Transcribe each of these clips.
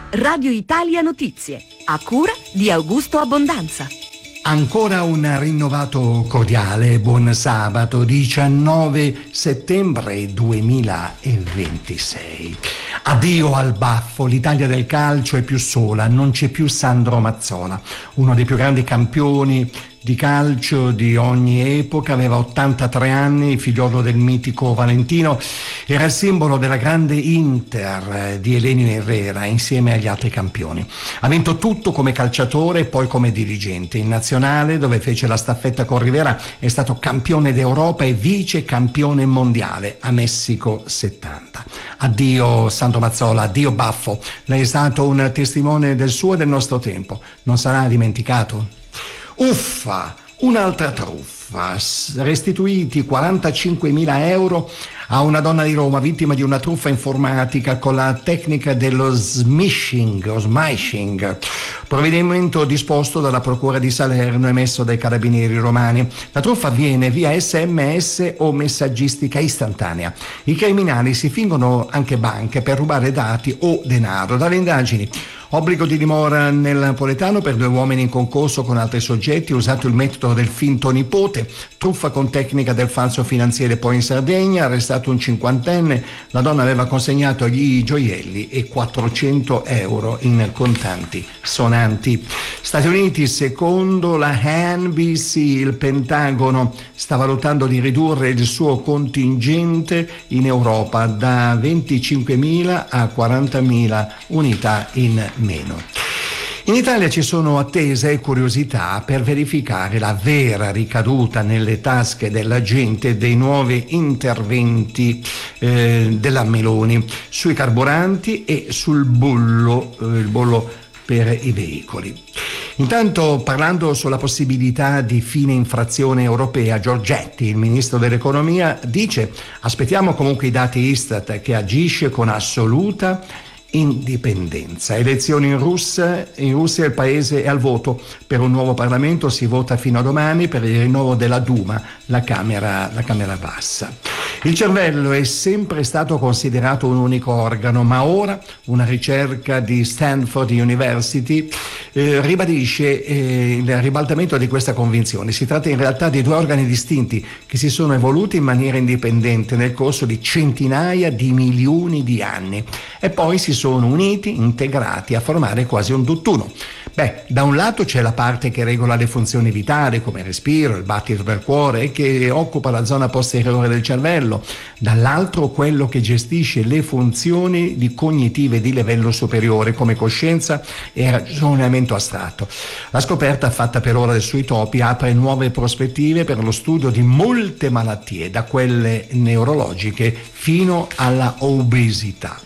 Radio Italia Notizie, a cura di Augusto Abbondanza. Ancora un rinnovato cordiale buon sabato 19 settembre 2026. Addio al baffo, l'Italia del calcio è più sola, non c'è più Sandro Mazzola, uno dei più grandi campioni di calcio di ogni epoca, aveva 83 anni, figliolo del mitico Valentino, era il simbolo della grande Inter di Elenio Herrera insieme agli altri campioni. Ha vinto tutto come calciatore e poi come dirigente. In nazionale, dove fece la staffetta con Rivera, è stato campione d'Europa e vice campione mondiale a Messico 70. Addio Sandro Mazzola, addio baffo, lei è stato un testimone del suo e del nostro tempo, non sarà dimenticato? Uffa, un'altra truffa, restituiti 45.000 euro a una donna di Roma vittima di una truffa informatica con la tecnica dello smishing, provvedimento disposto dalla Procura di Salerno emesso dai carabinieri romani. La truffa avviene via SMS o messaggistica istantanea. I criminali si fingono anche banche per rubare dati o denaro. Dalle indagini: obbligo di dimora nel napoletano per 2 uomini in concorso con altri soggetti, usato il metodo del finto nipote, truffa con tecnica del falso finanziere poi in Sardegna, arrestato un 50enne, la donna aveva consegnato gli gioielli e 400 euro in contanti sonanti. Stati Uniti, secondo la NBC, il Pentagono sta valutando di ridurre il suo contingente in Europa da 25.000 a 40.000 unità in meno. In Italia ci sono attese e curiosità per verificare la vera ricaduta nelle tasche della gente dei nuovi interventi della Meloni sui carburanti e sul il bollo per i veicoli. Intanto, parlando sulla possibilità di fine infrazione europea, Giorgetti, il ministro dell'economia, dice: aspettiamo comunque i dati Istat, che agisce con assoluta indipendenza. Elezioni in Russia, il paese è al voto per un nuovo Parlamento, si vota fino a domani per il rinnovo della Duma, la Camera bassa. Il cervello è sempre stato considerato un unico organo, ma ora una ricerca di Stanford University ribadisce il ribaltamento di questa convinzione. Si tratta in realtà di 2 organi distinti che si sono evoluti in maniera indipendente nel corso di centinaia di milioni di anni e poi si sono uniti, integrati a formare quasi un tutt'uno. Da un lato c'è la parte che regola le funzioni vitali come il respiro, il battito del cuore e che occupa la zona posteriore del cervello, dall'altro quello che gestisce le funzioni cognitive di livello superiore come coscienza e ragionamento astratto. La scoperta fatta per ora sui topi apre nuove prospettive per lo studio di molte malattie, da quelle neurologiche fino alla obesità.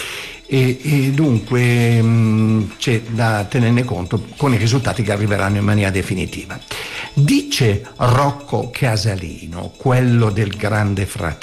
E dunque c'è da tenerne conto con i risultati che arriveranno in maniera definitiva. Dice Rocco Casalino, quello del Grande Fratello: